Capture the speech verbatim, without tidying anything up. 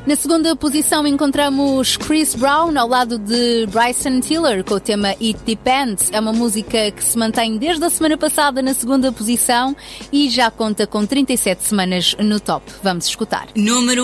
Na segunda posição encontramos Chris Brown ao lado de Bryson Tiller com o tema It Depends. É uma música que se mantém desde a semana passada na segunda posição e já conta com trinta e sete semanas no top. Vamos escutar. Número